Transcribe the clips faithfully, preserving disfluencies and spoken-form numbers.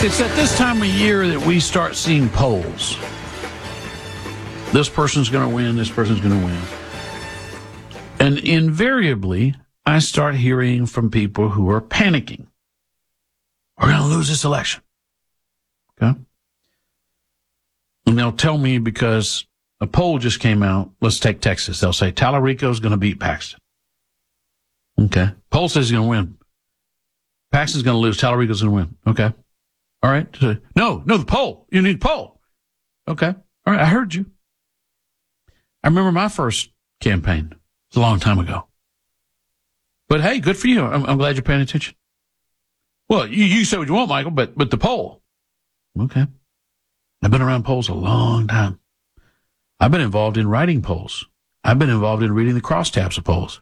It's at this time of year that we start seeing polls. This person's going to win, this person's going to win. And invariably, I start hearing from people who are panicking. We're going to lose this election. Okay? And they'll tell me because a poll just came out. Let's take Texas. They'll say Tallarico's going to beat Paxton. Okay. Poll says he's going to win. Paxton's going to lose. Tallarico's going to win. Okay. All right. No, no, the poll. You need the poll. Okay. All right. I heard you. I remember my first campaign. It's a long time ago. But hey, good for you. I'm, I'm glad you're paying attention. Well, you, you say what you want, Michael, but, but the poll. Okay. I've been around polls a long time. I've been involved in writing polls. I've been involved in reading the crosstabs of polls.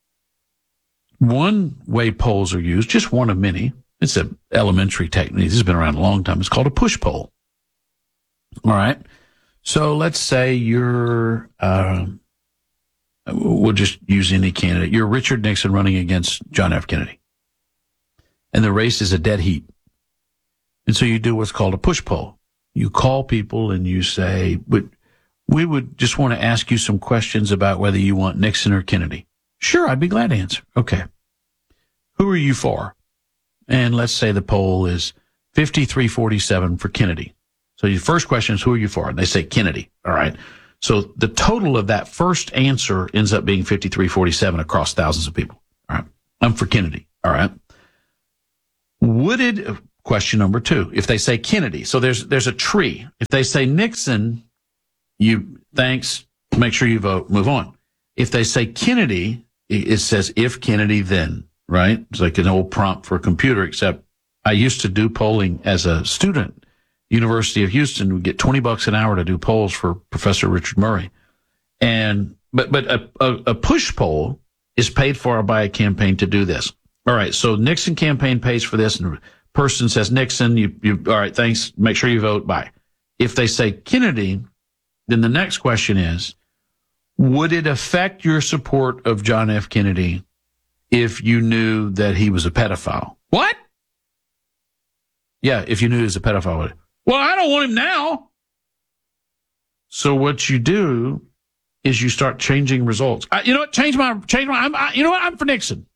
One way polls are used, just one of many, it's an elementary technique. This has been around a long time. It's called a push poll. All right. So let's say you're, uh, we'll just use any candidate. You're Richard Nixon running against John F. Kennedy. And the race is a dead heat. And so you do what's called a push poll. You call people and you say, but we would just want to ask you some questions about whether you want Nixon or Kennedy. Sure, I'd be glad to answer. Okay. Who are you for? And let's say the poll is fifty-three forty-seven for Kennedy. So your first question is, who are you for? And they say Kennedy. All right. So the total of that first answer ends up being fifty-three forty-seven across thousands of people. All right. I'm for Kennedy. All right. Would it, question number two, if they say Kennedy, so there's, there's a tree. If they say Nixon, you, thanks, make sure you vote, move on. If they say Kennedy, it says if Kennedy, then, right? It's like an old prompt for a computer, except I used to do polling as a student. University of Houston would get twenty bucks an hour to do polls for Professor Richard Murray. And, but, but a, a, a push poll is paid for by a campaign to do this. All right. So Nixon campaign pays for this and person says Nixon, you, you, all right, thanks. Make sure you vote. Bye. If they say Kennedy, then the next question is, would it affect your support of John F. Kennedy if you knew that he was a pedophile? What? Yeah, if you knew he was a pedophile. Well, I don't want him now. So what you do is you start changing results. I, you know what? Change my, change my, I'm, I, you know what? I'm for Nixon.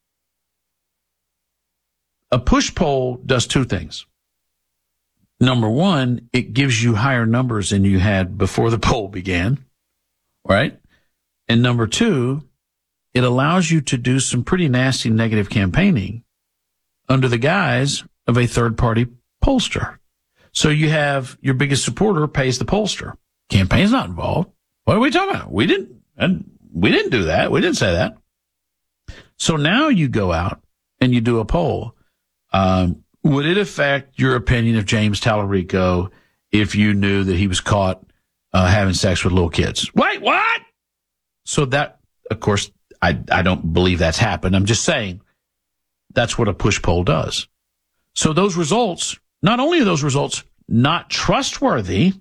A push poll does two things. Number one, it gives you higher numbers than you had before the poll began, right? And number two, it allows you to do some pretty nasty negative campaigning under the guise of a third-party pollster. So you have your biggest supporter pays the pollster. Campaign's not involved. What are we talking about? We didn't, and we didn't do that. We didn't say that. So now you go out and you do a poll. Um, would it affect your opinion of James Tallarico if you knew that he was caught uh, having sex with little kids? Wait, what? So that, of course, I, I don't believe that's happened. I'm just saying that's what a push poll does. So those results, not only are those results not trustworthy,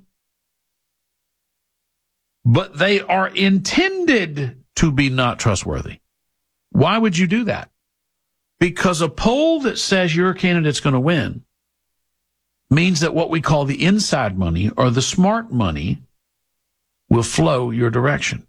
but they are intended to be not trustworthy. Why would you do that? Because a poll that says your candidate's going to win means that what we call the inside money or the smart money will flow your direction.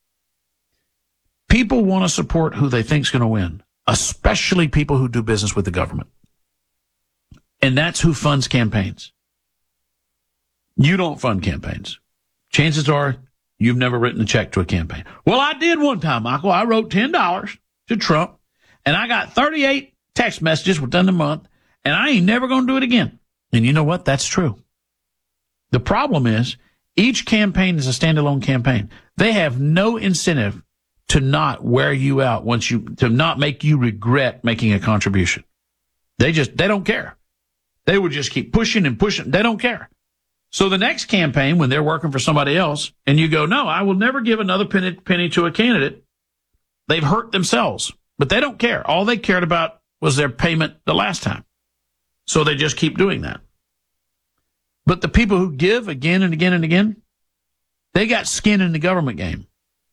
People want to support who they think is going to win, especially people who do business with the government. And that's who funds campaigns. You don't fund campaigns. Chances are you've never written a check to a campaign. Well, I did one time, Michael. I wrote ten dollars to Trump, and I got thirty-eight text messages within the month, and I ain't never going to do it again. And you know what? That's true. The problem is each campaign is a standalone campaign. They have no incentive to not wear you out once you, to not make you regret making a contribution. They just, they don't care. They would just keep pushing and pushing. They don't care. So the next campaign, when they're working for somebody else, and you go, no, I will never give another penny, penny to a candidate, they've hurt themselves. But they don't care. All they cared about was their payment the last time. So they just keep doing that. But the people who give again and again and again, they got skin in the government game.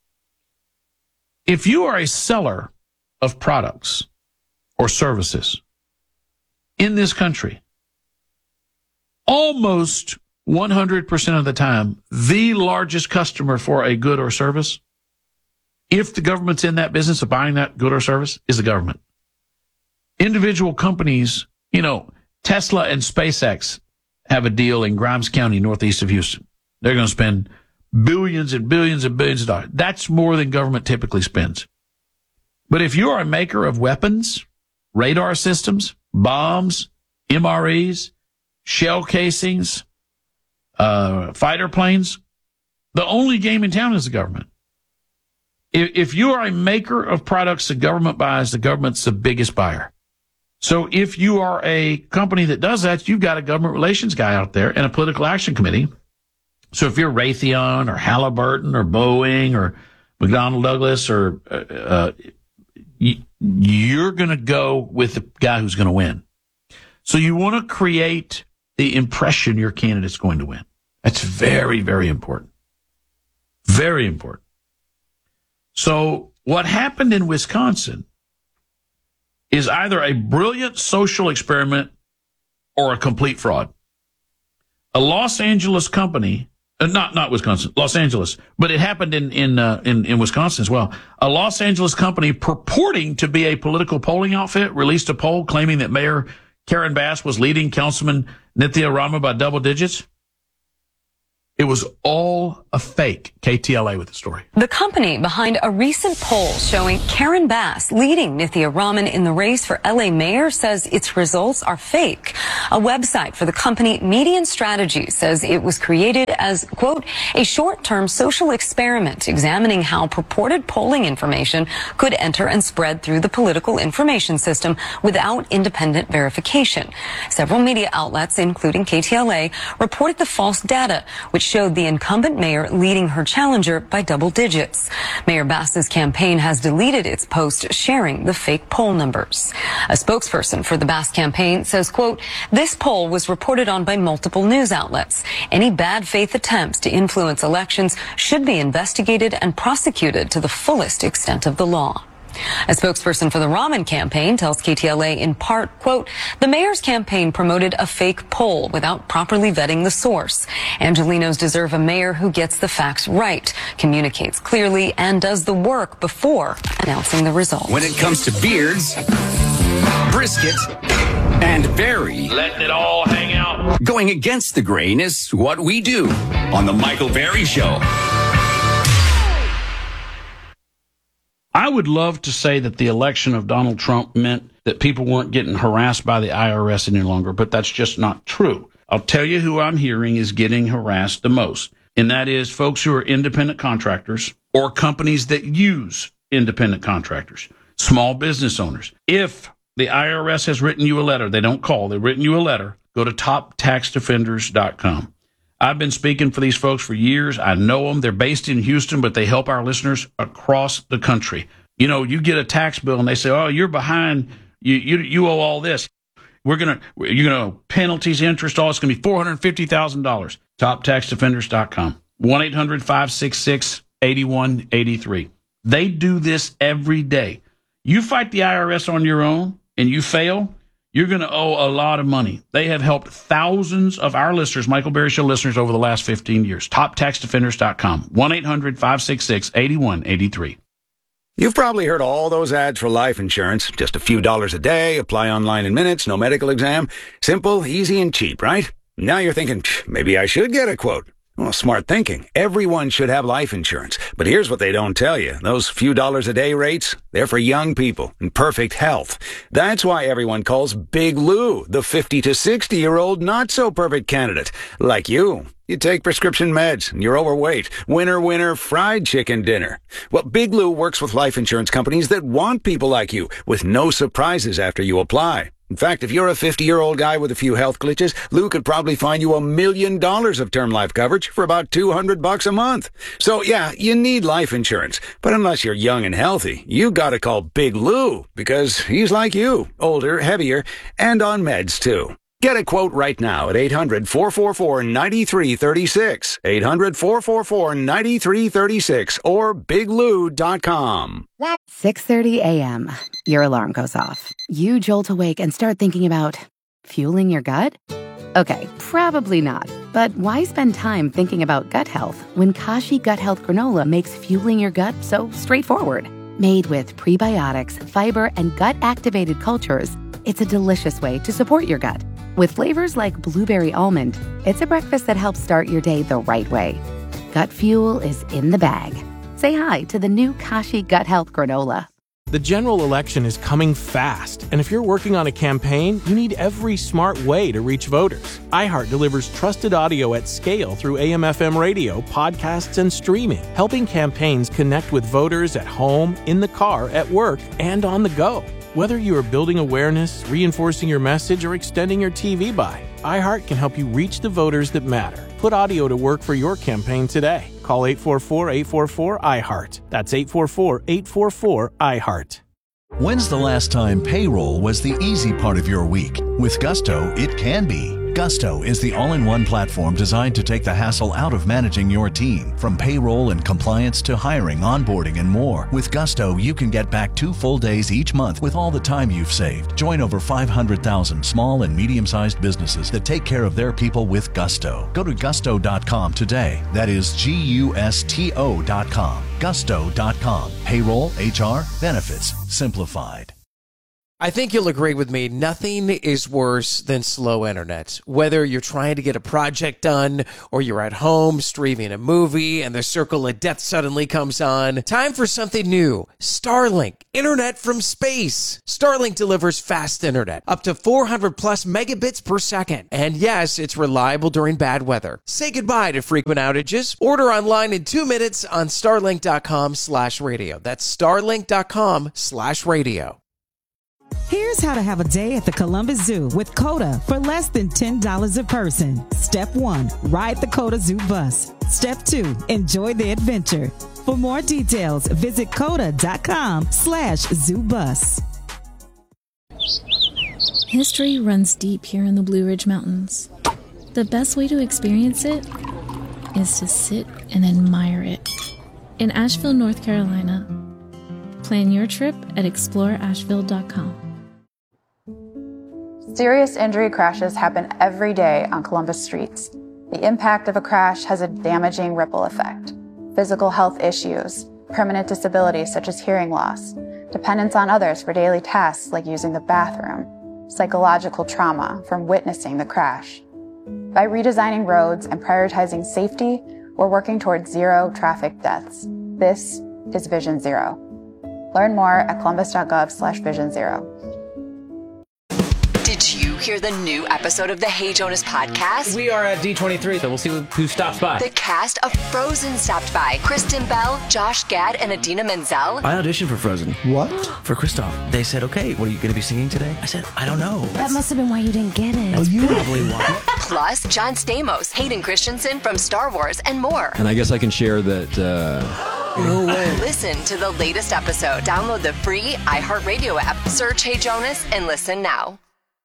If you are a seller of products or services in this country, almost one hundred percent of the time, the largest customer for a good or service, if the government's in that business of buying that good or service, is the government. Individual companies, you know, Tesla and SpaceX have a deal in Grimes County, northeast of Houston. They're going to spend billions and billions and billions of dollars. That's more than government typically spends. But if you are a maker of weapons, radar systems, bombs, M R Es, shell casings, uh, fighter planes, the only game in town is the government. If, if you are a maker of products the government buys, the government's the biggest buyer. So if you are a company that does that, you've got a government relations guy out there and a political action committee. So if you're Raytheon or Halliburton or Boeing or McDonnell Douglas, or uh, uh, you're going to go with the guy who's going to win. So you want to create the impression your candidate's going to win. That's very, very important. Very important. So what happened in Wisconsin is either a brilliant social experiment or a complete fraud. A Los Angeles company, uh, not not Wisconsin, Los Angeles, but it happened in in, uh, in in Wisconsin as well. A Los Angeles company purporting to be a political polling outfit released a poll claiming that Mayor Karen Bass was leading Councilman Nithya Rama by double digits. It was all a fake. K T L A with the story. The company behind a recent poll showing Karen Bass leading Nithya Raman in the race for L A mayor says its results are fake. A website for the company, Median Strategy, says it was created as, quote, a short-term social experiment examining how purported polling information could enter and spread through the political information system without independent verification. Several media outlets, including K T L A, reported the false data, which showed the incumbent mayor leading her challenger by double digits. Mayor Bass's campaign has deleted its post sharing the fake poll numbers. A spokesperson for the Bass campaign says, quote, this poll was reported on by multiple news outlets. Any bad faith attempts to influence elections should be investigated and prosecuted to the fullest extent of the law. A spokesperson for the Raman campaign tells K T L A in part, quote, the mayor's campaign promoted a fake poll without properly vetting the source. Angelenos deserve a mayor who gets the facts right, communicates clearly, and does the work before announcing the results. When it comes to beards, brisket, and Barry, Letting it all hang out. going against the grain is what we do on the Michael Barry Show. I would love to say that the election of Donald Trump meant that people weren't getting harassed by the I R S any longer, but that's just not true. I'll tell you who I'm hearing is getting harassed the most, and that is folks who are independent contractors or companies that use independent contractors, small business owners. If the I R S has written you a letter, they don't call, they've written you a letter, go to top tax defenders dot com. I've been speaking for these folks for years. I know them. They're based in Houston, but they help our listeners across the country. You know, you get a tax bill and they say, oh, you're behind. You you, you owe all this. We're going to, you know, penalties, interest, all it's going to be four hundred fifty thousand dollars. top tax defenders dot com. one eight hundred five six six eight one eight three. They do this every day. You fight the I R S on your own and you fail, you're going to owe a lot of money. They have helped thousands of our listeners, Michael Barry Show listeners, over the last fifteen years. top tax defenders dot com. one eight hundred five six six eight one eight three. You've probably heard all those ads for life insurance. Just a few dollars a day, apply online in minutes, no medical exam. Simple, easy, and cheap, right? Now you're thinking, maybe I should get a quote. Well, smart thinking. Everyone should have life insurance. But here's what they don't tell you. Those few dollars a day rates, they're for young people in perfect health. That's why everyone calls Big Lou the fifty to sixty-year-old not-so-perfect candidate. Like you. You take prescription meds, and you're overweight. Winner, winner, fried chicken dinner. Well, Big Lou works with life insurance companies that want people like you, with no surprises after you apply. In fact, if you're a fifty-year-old guy with a few health glitches, Lou could probably find you a million dollars of term life coverage for about two hundred bucks a month. So yeah, you need life insurance. But unless you're young and healthy, you gotta call Big Lou, because he's like you, older, heavier, and on meds too. Get a quote right now at eight hundred four four four nine three three six, eight hundred four four four nine three three six, or big lou dot com. six thirty a.m. Your alarm goes off. You jolt awake and start thinking about fueling your gut? Okay, probably not. But why spend time thinking about gut health when Kashi Gut Health Granola makes fueling your gut so straightforward? Made with prebiotics, fiber, and gut-activated cultures, it's a delicious way to support your gut. With flavors like blueberry almond, it's a breakfast that helps start your day the right way. Gut fuel is in the bag. Say hi to the new Kashi Gut Health Granola. The general election is coming fast, and if you're working on a campaign, you need every smart way to reach voters. iHeart delivers trusted audio at scale through A M F M radio, podcasts, and streaming, helping campaigns connect with voters at home, in the car, at work, and on the go. Whether you are building awareness, reinforcing your message, or extending your T V buy, iHeart can help you reach the voters that matter. Put audio to work for your campaign today. Call eight four four, eight four four, I heart. That's eight four four, eight four four, I heart. When's the last time payroll was the easy part of your week? With Gusto, it can be. Gusto is the all-in-one platform designed to take the hassle out of managing your team. From payroll and compliance to hiring, onboarding, and more. With Gusto, you can get back two full days each month with all the time you've saved. Join over five hundred thousand small and medium-sized businesses that take care of their people with Gusto. Go to gusto dot com today. That is G U S T O dot com. gusto dot com. Payroll, H R, benefits, simplified. I think you'll agree with me, nothing is worse than slow internet. Whether you're trying to get a project done or you're at home streaming a movie and the circle of death suddenly comes on, time for something new. Starlink, internet from space. Starlink delivers fast internet, up to four hundred plus megabits per second. And yes, it's reliable during bad weather. Say goodbye to frequent outages. Order online in two minutes on starlink dot com slash radio. That's starlink dot com slash radio. Here's how to have a day at the Columbus Zoo with COTA for less than ten dollars a person. Step one, ride the COTA Zoo bus. Step two, enjoy the adventure. For more details, visit coda dot com slash zoo bus. History runs deep here in the Blue Ridge Mountains. The best way to experience it is to sit and admire it. In Asheville, North Carolina. Plan your trip at explore asheville dot com. Serious injury crashes happen every day on Columbus streets. The impact of a crash has a damaging ripple effect. Physical health issues, permanent disabilities such as hearing loss, dependence on others for daily tasks like using the bathroom, psychological trauma from witnessing the crash. By redesigning roads and prioritizing safety, we're working towards zero traffic deaths. This is Vision Zero. Learn more at columbus dot gov slash vision zero. Did you hear the new episode of the Hey Jonas podcast? We are at D twenty-three, so we'll see who stops by. The cast of Frozen stopped by. Kristen Bell, Josh Gad, and Adina Menzel. I auditioned for Frozen. What? For Kristoff. They said, okay, what are you going to be singing today? I said, I don't know. That That's... must have been why you didn't get it. That's oh, probably why. Plus, John Stamos, Hayden Christensen from Star Wars, and more. And I guess I can share that... Uh... No way. Listen to the latest episode. Download the free iHeartRadio app. Search Hey Jonas and listen now.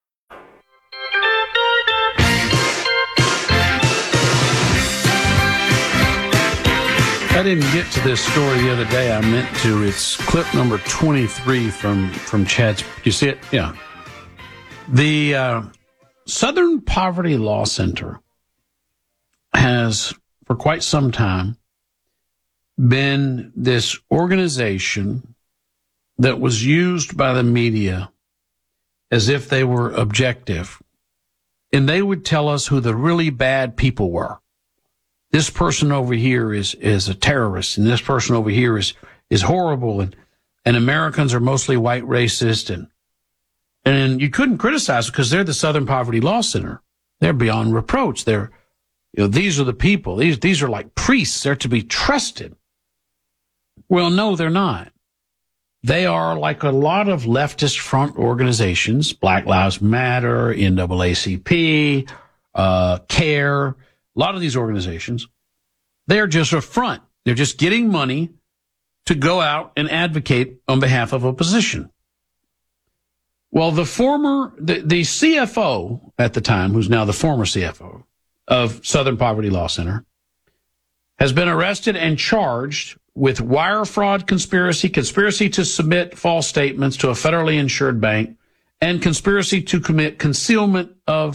I didn't get to this story the other day. I meant to. It's clip number twenty-three from, from Chad's. You see it? Yeah. The uh, Southern Poverty Law Center has, for quite some time, been this organization that was used by the media as if they were objective. And they would tell us who the really bad people were. This person over here is, is a terrorist, and this person over here is, is horrible, and, and Americans are mostly white racist, and, and you couldn't criticize because they're the Southern Poverty Law Center. They're beyond reproach. They're, you know, these are the people. These, these are like priests. They're to be trusted. Well, no, they're not. They are like a lot of leftist front organizations, Black Lives Matter, N double A C P, uh, CARE, a lot of these organizations. They're just a front. They're just getting money to go out and advocate on behalf of a position. Well, the former, the, the C F O at the time, who's now the former C F O of Southern Poverty Law Center, has been arrested and charged with wire fraud conspiracy, conspiracy to submit false statements to a federally insured bank, and conspiracy to commit concealment of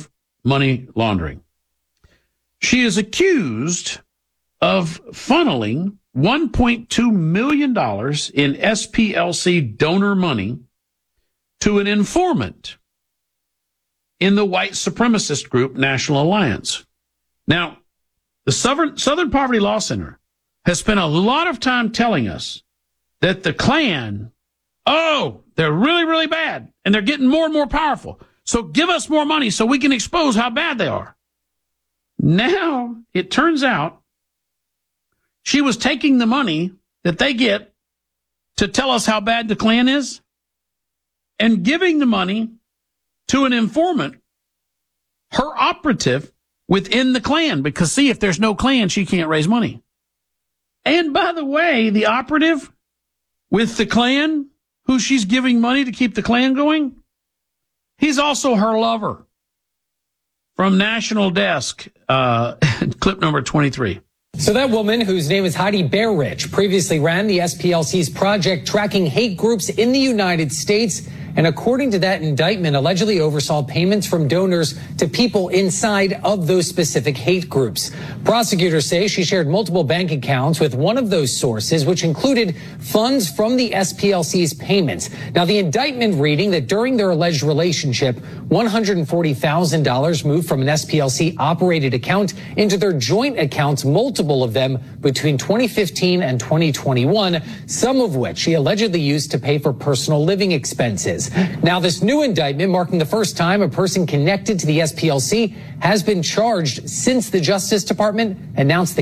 money laundering. She is accused of funneling one point two million dollars in S P L C donor money to an informant in the white supremacist group National Alliance. Now, the Southern, Southern Poverty Law Center has spent a lot of time telling us that the Klan, oh, they're really, really bad, and they're getting more and more powerful. So give us more money so we can expose how bad they are. Now, it turns out she was taking the money that they get to tell us how bad the Klan is and giving the money to an informant, her operative within the Klan, because see, if there's no Klan, she can't raise money. And by the way, the operative with the Klan, who she's giving money to keep the Klan going, he's also her lover. From National Desk, uh, clip number twenty-three. So that woman, whose name is Heidi Bearrich, previously ran the S P L C's project tracking hate groups in the United States, and according to that indictment, allegedly oversaw payments from donors to people inside of those specific hate groups. Prosecutors say she shared multiple bank accounts with one of those sources, which included funds from the S P L C's payments. Now, the indictment reading that during their alleged relationship, one hundred forty thousand dollars moved from an S P L C operated account into their joint accounts, multiple of them between twenty fifteen and twenty twenty-one, some of which she allegedly used to pay for personal living expenses. Now, this new indictment, marking the first time a person connected to the S P L C has been charged since the Justice Department announced the